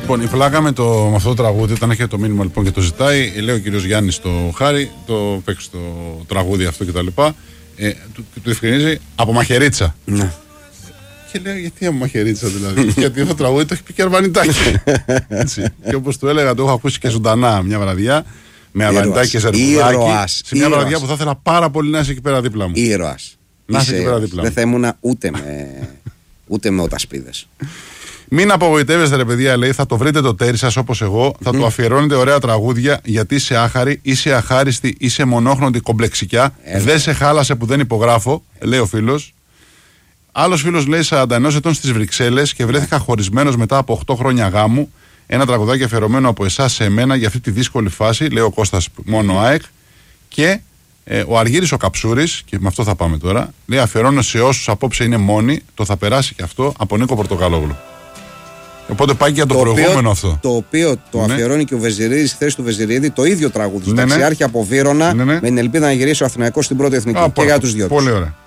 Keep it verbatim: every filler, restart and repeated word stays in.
Λοιπόν, η πλάκα με, το, με αυτό το τραγούδι, όταν έχει το μήνυμα λοιπόν και το ζητάει, λέει ο κύριος Γιάννης στο Χάρη, το παίξει το τραγούδι αυτό κτλ. Ε, του, του ευκρινίζει από μαχαιρίτσα. Ναι. Και λέω, γιατί από μαχαιρίτσα δηλαδή? Γιατί αυτό το τραγούδι το έχει πει και Αρβανιτάκη. Και όπως του έλεγα, το έχω ακούσει και ζωντανά μια βραδιά. Με Αρβανιτάκη και Ζερβουδάκη. Σε μια βραδιά που θα ήθελα πάρα πολύ να είσαι εκεί πέρα δίπλα μου. Ήρωας. Να είσαι εκεί πέρα δίπλα μου. Δεν θα ήμουν ούτε με, ούτε με οτασπίδες. Μην απογοητεύεστε, ρε παιδιά, λέει, θα το βρείτε το τέρι σας όπως εγώ. Θα mm. του αφιερώνετε ωραία τραγούδια γιατί είσαι άχαρη, είσαι αχάριστη, είσαι μονόχρονη κομπλεξικιά. Έλα. Δεν σε χάλασε που δεν υπογράφω, λέει ο φίλος. Άλλος φίλος λέει σαράντα ένα ετών στις Βρυξέλλες και βρέθηκα χωρισμένος μετά από οκτώ χρόνια γάμου. Ένα τραγουδάκι αφιερωμένο από εσάς σε εμένα για αυτή τη δύσκολη φάση, λέει ο Κώστας μόνο ΑΕΚ. Και ε, ο Αργύρης ο Καψούρης, και με αυτό θα πάμε τώρα, λέει αφιερώνω σε όσους απόψε είναι μόνοι, το θα περάσει και αυτό από Νίκο Πορτοκαλόγλου. Οπότε πάει και για το, το προηγούμενο οποίο, αυτό. Το οποίο το ναι. αφιερώνει και ο Βεζιρίδης στη θέση του Βεζιρίδη, το ίδιο τραγούδι. Ναι, Ταξιάρχη ναι. από Βύρωνα, ναι, ναι. με την ελπίδα να γυρίσει ο Αθηναϊκός στην πρώτη εθνική. Α, και για τους δυο. Πολύ ωραία.